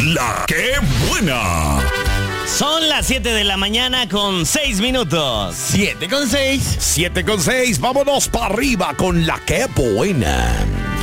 La que buena. Son las 7 de la mañana con 6 minutos. 7 con 6. 7 con 6. Vámonos para arriba con la que buena.